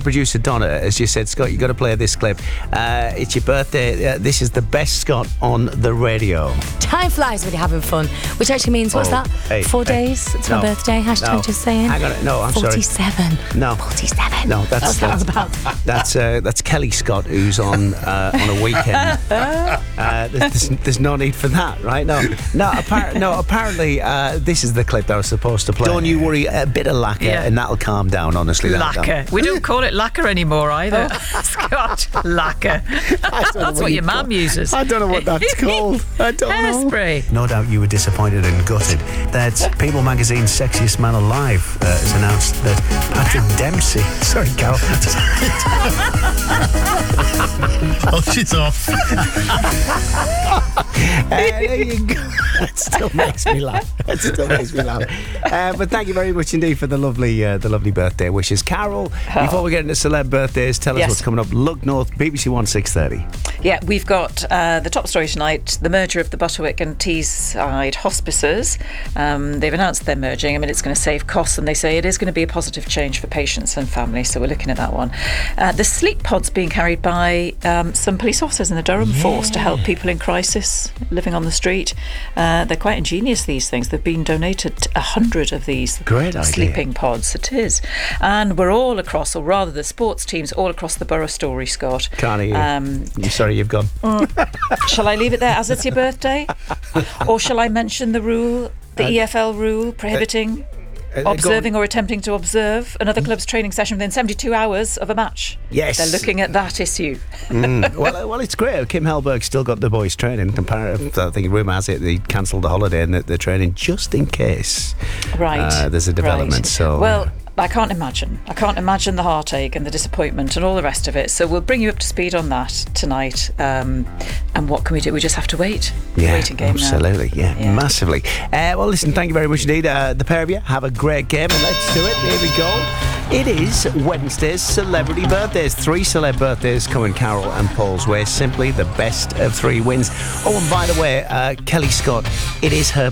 producer Donna has just said, Scott, you've got to play this clip. It's your birthday. This is the best Scott on the radio. Time flies when you're having fun, which actually means, what's that? 4 days? It's my birthday. Hashtag just saying. Hang on. No, I'm 47. sorry. No. 47. No, that's Kelly Scott, who's on a weekend. There's no need for that, right? No. Apparently, this is the clip that I was supposed to play. Don't you worry, a bit of lacquer, and that'll calm down, honestly. Lacquer. We don't call it lacquer anymore either. Scott, lacquer. That's what your mum uses. I don't know what that's called. I don't know. Hairspray. No doubt you were disappointed and gutted that People Magazine's Sexiest Man Alive has announced that Patrick Dempsey... Sorry, Carol. Oh, she's off. There you go. That still makes me laugh. But thank you very much indeed for the lovely birthday wishes. Carol, before we get into celeb birthdays, tell us what's coming up. Look North, BBC One 6:30. Yeah, we've got the top story tonight, the merger of the Butterwick and Teesside hospices. They've announced they're merging. I mean, it's going to save costs, and they say it is going to be a positive change for patients and families, so we're looking at that one. The sleep pods being carried by some police officers in the Durham force to help people in crisis living on the street. They're quite ingenious, these things. They've been donated 100 of these sleeping pods. It is. And we're all across, or rather the sports teams all across the borough story, Scott. Can't hear you. You're sorry, you've gone. Shall I leave it there as it's your birthday? Or shall I mention the rule, the EFL rule prohibiting observing or attempting to observe another club's training session within 72 hours of a match? Yes. They're looking at that issue. Well, it's great. Kim Hellberg's still got the boys training. Apparently, I think rumour has it they cancelled the holiday and they're training just in case. Right. There's a development. Right. So well, I can't imagine the heartache and the disappointment and all the rest of it. So we'll bring you up to speed on that tonight. And what can we do? We just have to wait. Waiting game absolutely. now. Yeah, massively. Well, listen, thank you very much indeed. The pair of you have a great game, and let's do it. Here we go. It is Wednesday's celebrity birthdays. 3 celeb birthdays coming Carol and Paul's way. Simply the best of 3 wins. Oh, and by the way, Kelly Scott, it is her